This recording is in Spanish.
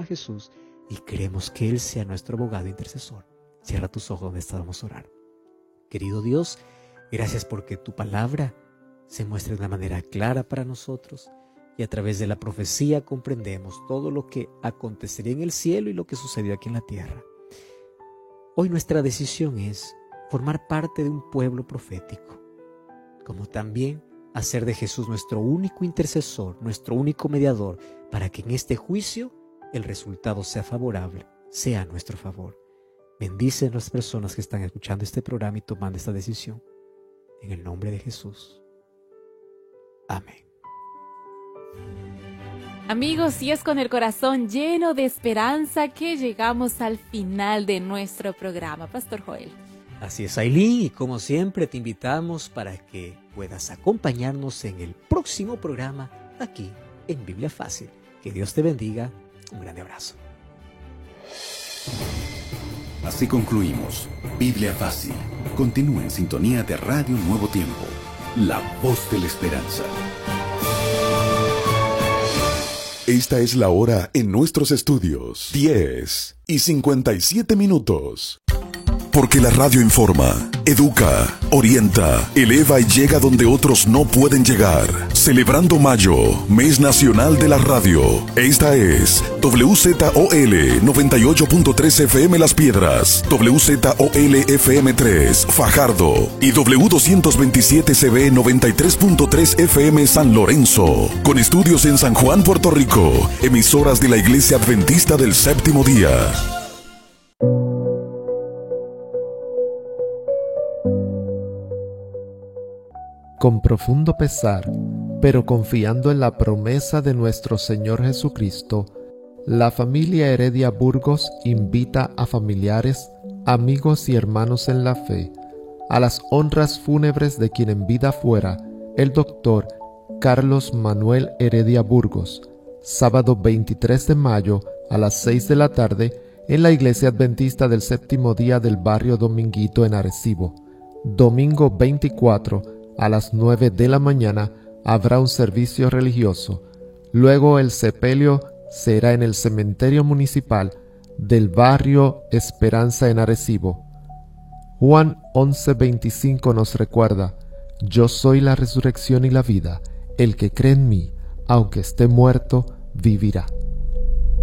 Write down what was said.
a Jesús y queremos que Él sea nuestro abogado intercesor. Cierra tus ojos donde estábamos a orar. Querido Dios, gracias porque tu palabra se muestra de una manera clara para nosotros y a través de la profecía comprendemos todo lo que acontecería en el cielo y lo que sucedió aquí en la tierra. Hoy nuestra decisión es formar parte de un pueblo profético, como también hacer de Jesús nuestro único intercesor, nuestro único mediador, para que en este juicio el resultado sea favorable, sea a nuestro favor. Bendice a las personas que están escuchando este programa y tomando esta decisión. En el nombre de Jesús. Amén. Amigos, y es con el corazón lleno de esperanza que llegamos al final de nuestro programa. Pastor Joel. Así es, Ailín, y como siempre te invitamos para que puedas acompañarnos en el próximo programa aquí en Biblia Fácil. Que Dios te bendiga. Un grande abrazo. Así concluimos Biblia Fácil. Continúa en sintonía de Radio Nuevo Tiempo, la voz de la esperanza. Esta es la hora en nuestros estudios. 10:57. Porque la radio informa, educa, orienta, eleva y llega donde otros no pueden llegar. Celebrando Mayo, Mes Nacional de la Radio. Esta es WZOL 98.3 FM Las Piedras, WZOL FM 3 Fajardo y W227CB 93.3 FM San Lorenzo. Con estudios en San Juan, Puerto Rico. Emisoras de la Iglesia Adventista del Séptimo Día. Con profundo pesar, pero confiando en la promesa de nuestro Señor Jesucristo, la familia Heredia Burgos invita a familiares, amigos y hermanos en la fe a las honras fúnebres de quien en vida fuera el doctor Carlos Manuel Heredia Burgos, sábado 23 de mayo a las 6 de la tarde en la Iglesia Adventista del Séptimo Día del barrio Dominguito en Arecibo. Domingo 24 a las 9 de la mañana habrá un servicio religioso. Luego el sepelio será en el cementerio municipal del barrio Esperanza en Arecibo. Juan 11:25 nos recuerda: yo soy la resurrección y la vida. El que cree en mí, aunque esté muerto, vivirá.